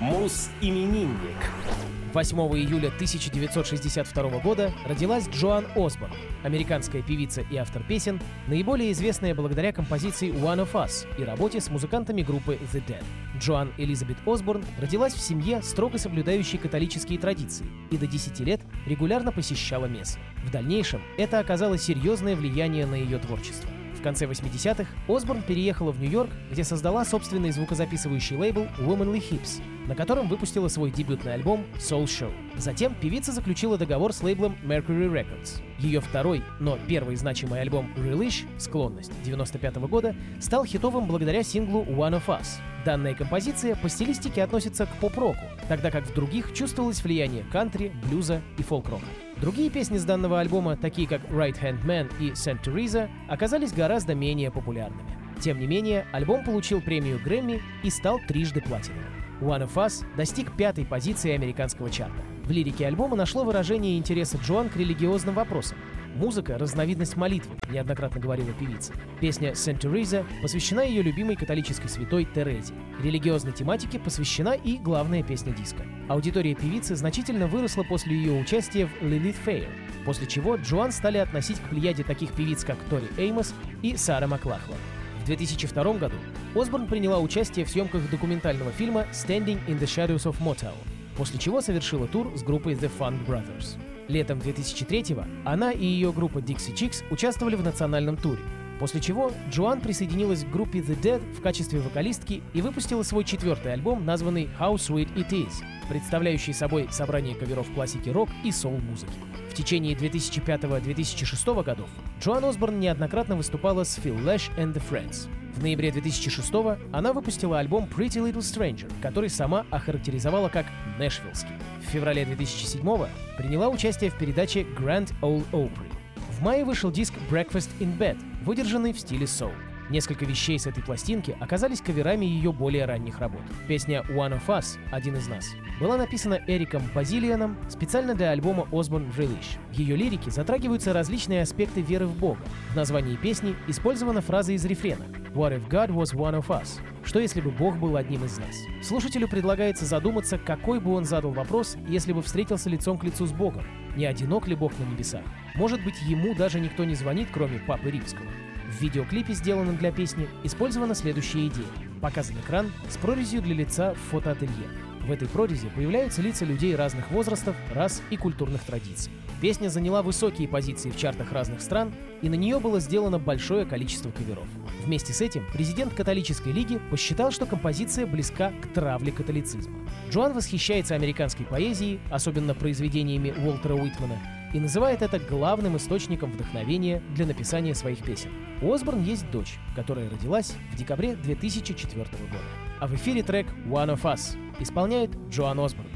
Муз-именинник. 8 июля 1962 года родилась Джоан Осборн, американская певица и автор песен, наиболее известная благодаря композиции «One of Us» и работе с музыкантами группы The Dead. Джоан Элизабет Осборн родилась в семье, строго соблюдающей католические традиции, и до 10 лет регулярно посещала мессы. В дальнейшем это оказало серьезное влияние на ее творчество. В конце 80-х Осборн переехала в Нью-Йорк, где создала собственный звукозаписывающий лейбл Womanly Hips, на котором выпустила свой дебютный альбом Soul Show. Затем певица заключила договор с лейблом Mercury Records. Ее второй, но первый значимый альбом Relish «Склонность» 1995 года стал хитовым благодаря синглу One of Us. Данная композиция по стилистике относится к поп-року, тогда как в других чувствовалось влияние кантри, блюза и фолк-рока. Другие песни с данного альбома, такие как Right Hand Man и Saint Teresa, оказались гораздо менее популярными. Тем не менее, альбом получил премию Грэмми и стал трижды платиновым. One of Us достиг 5-й позиции американского чарта. В лирике альбома нашло выражение интереса Джоан к религиозным вопросам. Музыка — разновидность молитвы, неоднократно говорила певица. Песня «Saint Teresa» посвящена ее любимой католической святой Терезе. Религиозной тематике посвящена и главная песня диска. Аудитория певицы значительно выросла после ее участия в Lilith Fair, после чего Джоан стали относить к плеяде таких певиц, как Тори Эймос и Сара Маклахлан. В 2002 году Осборн приняла участие в съемках документального фильма «Standing in the Shadows of Motown», после чего совершила тур с группой The Funk Brothers. Летом 2003-го она и ее группа Dixie Chicks участвовали в национальном туре, после чего Джоан присоединилась к группе The Dead в качестве вокалистки и выпустила свой 4-й альбом, названный How Sweet It Is, представляющий собой собрание каверов классики рок и соул-музыки. В течение 2005-2006 годов Джоан Осборн неоднократно выступала с Phil Lesh and the Friends. В ноябре 2006-го она выпустила альбом Pretty Little Stranger, который сама охарактеризовала как «нэшвиллский». В феврале 2007-го приняла участие в передаче Grand Ole Opry. В мае вышел диск Breakfast in Bed, выдержанный в стиле соул. Несколько вещей с этой пластинки оказались каверами ее более ранних работ. Песня «One of Us» — «Один из нас» была написана Эриком Базилианом специально для альбома Osborne Relish. В ее лирике затрагиваются различные аспекты веры в Бога. В названии песни использована фраза из рефрена «What if God was one of us?» Что если бы Бог был одним из нас? Слушателю предлагается задуматься, какой бы он задал вопрос, если бы встретился лицом к лицу с Богом. Не одинок ли Бог на небесах? Может быть, ему даже никто не звонит, кроме Папы Римского? В видеоклипе, сделанном для песни, использована следующая идея. Показан экран с прорезью для лица в фотоателье. В этой прорези появляются лица людей разных возрастов, рас и культурных традиций. Песня заняла высокие позиции в чартах разных стран, и на нее было сделано большое количество каверов. Вместе с этим президент католической лиги посчитал, что композиция близка к травле католицизма. Джоан восхищается американской поэзией, особенно произведениями Уолтера Уитмана, и называет это главным источником вдохновения для написания своих песен. У Осборн есть дочь, которая родилась в декабре 2004 года. А в эфире трек «One of Us» исполняет Джоан Осборн.